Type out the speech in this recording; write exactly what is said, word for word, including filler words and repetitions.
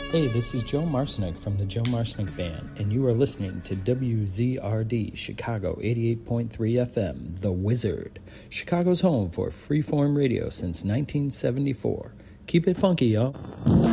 Hey, this is Joe Marcinek from the Joe Marcinek Band, and you are listening to W Z R D Chicago eighty-eight point three F M, The Wizard, Chicago's home for freeform radio since nineteen seventy-four. Keep it funky, y'all.